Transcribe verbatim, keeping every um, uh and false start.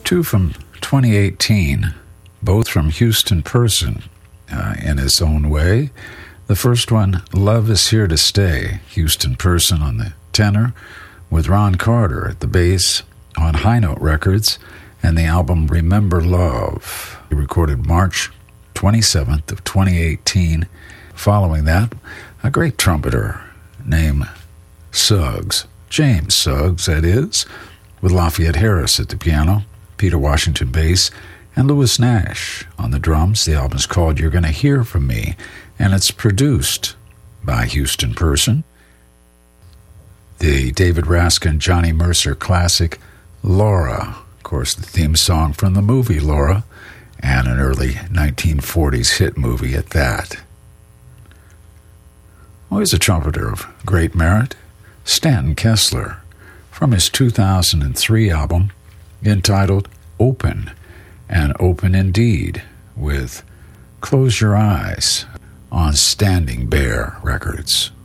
Two from twenty eighteen, both from Houston Person uh, in his own way. The first one, Love Is Here to Stay, Houston Person on the tenor, with Ron Carter at the bass on High Note Records, and the album Remember Love, recorded March twenty-seventh of twenty eighteen. Following that, a great trumpeter named Suggs, James Suggs, that is, with Lafayette Harris at the piano, Peter Washington bass, and Louis Nash on the drums. The album is called You're Gonna Hear From Me, and it's produced by Houston Person. The David Raskin, Johnny Mercer classic, Laura, of course the theme song from the movie Laura, and an early nineteen forties hit movie at that. Always a trumpeter of great merit, Stanton Kessler, from his two thousand three album entitled Open, and Open Indeed, with Close Your Eyes on Standing Bear Records.